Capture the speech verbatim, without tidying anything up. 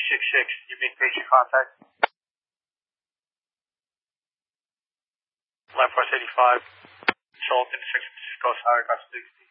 six six, you make basic contact. Line force eighty-five, Sultan, San Francisco, Sierra, sixty.